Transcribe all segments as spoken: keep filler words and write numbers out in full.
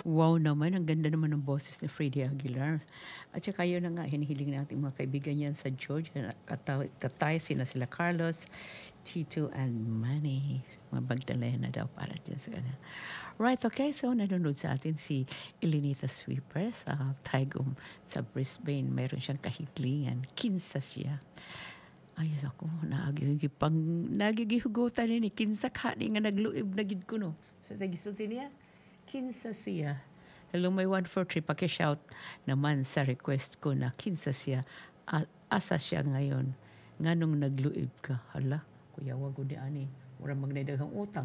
Wow naman, ang ganda naman ng boses ni Freddie Aguilar. At saka yun na nga, hinihiling natin mga kaibigan yan sa Georgia. Katay, katay sila sila Carlos, Tito, and Manny. Mga Magdalena daw para dyan sa kanya. Right, okay. So, nanonood sa atin si Elenita Sweeper sa Taigum sa Brisbane. Mayroon siyang kahitlingan. Kinsa siya. Ayos ako, naagigipang, nagigihugutan ni kinsa ka ni nga nagluib na gid ko no. So, tagisulti niya. Kinsa siya. Hello, may one four three. Paki-shout naman sa request ko na kinsa siya. A- asa siya ngayon. Nganong nagluib ka. Hala, kuya wag ko di ani. Mura magnaydaghang utang.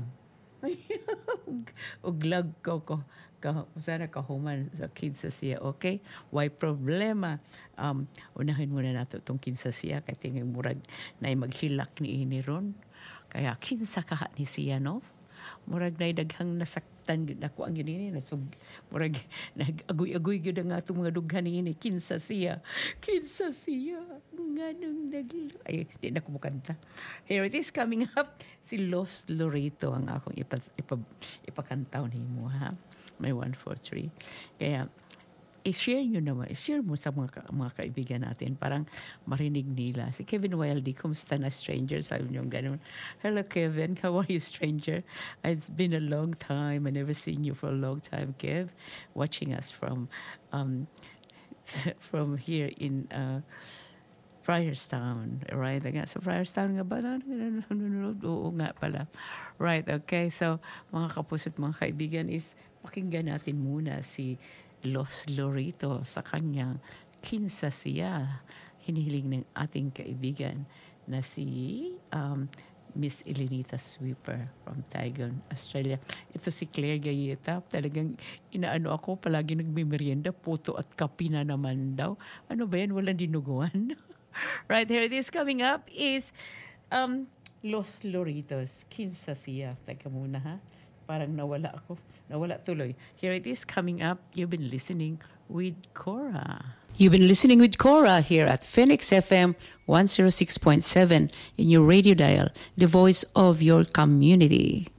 Uglag ko ko. Ka, sana kahuman sa kinsa siya. Okay? Why problema? Um, unahin muna nato itong kinsa siya. Kaya tingin murag na maghilak ni ini ron. Kaya kinsa ka ni siya, no? Murag na daghang nasaktan ako ang yun ini. So, murag nag-agoy-agoy yun nga itong mga dughan ini. Kinsa siya. Kinsa siya. Nga nung naglo. Ay, di na kumukanta. Here it is coming up. Si Los Loreto ang akong ipa, ipa, ipakantaw ni mo, ha? May one four three. Kaya, i-share nyo naman, i-share mo sa mga, mga kaibigan natin, parang marinig nila. Si Kevin Wildy, kumusta na stranger? Sabi niyo ganun. Hello Kevin, how are you stranger? It's been a long time, I never seen you for a long time, Kev. Watching us from um, from here in uh, Friarstown, right? So Friarstown nga ba? Oo nga pala. Right, okay. So mga kapuso't mga kaibigan is pakinggan natin muna si Los Loreto sa kanyang kinsa siya. Hinihiling ng ating kaibigan na si um, Miss Elenita Sweeper from Taigon, Australia. Ito si Claire Gayeta. Talagang inaano ako, palagi nagmimerienda, puto at kape na naman daw. Ano ba yan? Walang dinuguan. Right, here it is coming up is um, Los Loretos. Kinsa siya. Teka muna ha. Parang nawala ako. Nawala tuloy. Here it is coming up. You've been listening with Cora. You've been listening with Cora here at Phoenix F M one oh six point seven in your radio dial, the voice of your community.